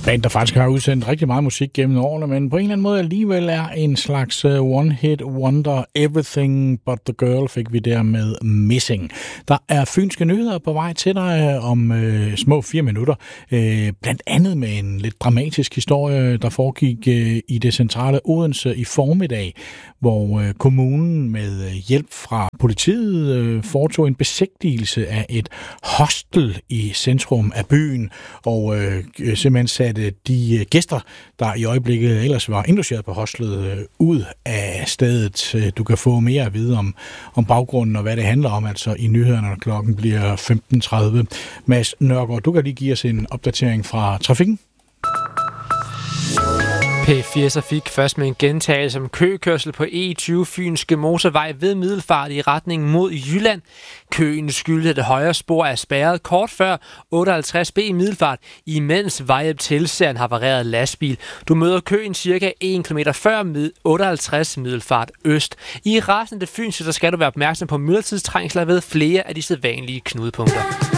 band, der faktisk har udsendt rigtig meget musik gennem årene, men på en eller anden måde alligevel er en slags one-hit wonder. Everything But The Girl fik vi der med Missing. Der er fynske nyheder på vej til dig om små 4 minutter. Blandt andet med en lidt dramatisk historie, der foregik i det centrale Odense i formiddag, hvor kommunen med hjælp fra politiet foretog en besigtigelse af et hostel i centrum af byen, og simpelthen satte de gæster, der i øjeblikket ellers var indlogeret på hostlet, ud af stedet. Du kan få mere at vide om baggrunden og hvad det handler om, altså i nyhederne, når klokken bliver 15.30. Mads Nørgaard, du kan lige give os en opdatering fra trafikken. P4 Trafik først med en gentagelse om køkørsel på E20 Fynske Motorvej ved Middelfart i retning mod Jylland. Køen skyldes, at det højre spor er spærret kort før 58B i Middelfart, imens vej til ser en havareret lastbil. Du møder køen cirka 1 km før 58 Middelfart Øst. I resten af det Fynske, der skal du være opmærksom på myldretidstrængsler ved flere af de sædvanlige knudepunkter.